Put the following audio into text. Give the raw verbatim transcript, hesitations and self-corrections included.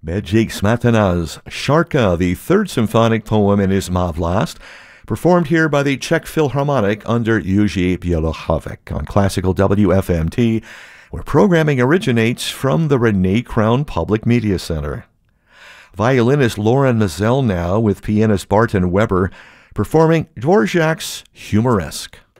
Bedřich Smetana's Šárka, the third symphonic poem in his Mávlasť, performed here by the Czech Philharmonic under Jiří Bělohlávek on Classical W F M T, where programming originates from the Renee Crown Public Media Center. Violinist Lauren Mazel now with pianist Barton Weber performing Dvorak's Humoresque.